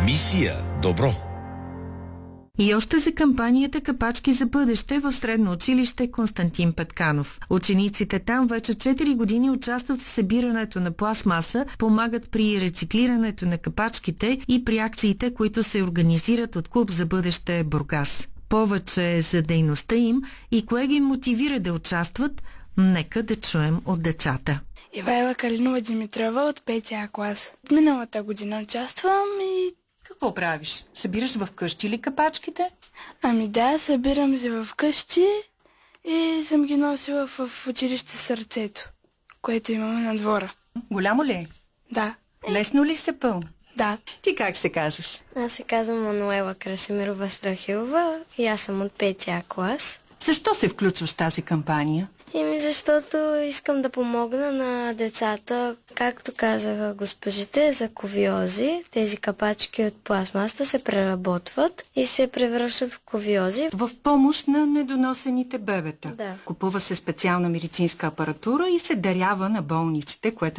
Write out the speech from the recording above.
Мисия добро. И още за кампанията "Капачки за бъдеще" в Средно училище Константин Петканов. Учениците там вече 4 години участват в събирането на пластмаса, помагат при рециклирането на капачките и при акциите, които се организират от Клуб за бъдеще Бургас. Повече за дейността им и кое ги мотивира да участват, нека да чуем от децата. Ивайла Калинова Димитрова от 5-я клас. Миналата година участвам и... Какво правиш? Събираш в къщи ли капачките? Ами да, събирам се в къщи и съм ги носила в училище в сърцето, което имаме на двора. Голямо ли е? Да. Лесно ли се пълна? Да. Ти как се казваш? Аз се казвам Мануела Красимирова Страхилова и аз съм от 5-я клас. Защо се включваш в тази кампания? Защото искам да помогна на децата, както казаха госпожите, за ковиози. Тези капачки от пластмасата се преработват и се превръщат в ковиози. В помощ на недоносените бебета. Да. Купува се специална медицинска апаратура и се дарява на болниците, което